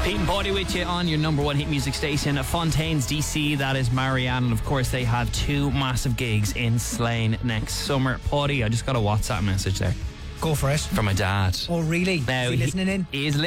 Pete and Paulie with you on your number one hit music station, Fontaine's DC. That is Marianne, and of course they have two massive gigs in Slane next summer. Paulie, I just got a WhatsApp message there Go for it. from my dad. Oh, really? Now, Is he listening in? He is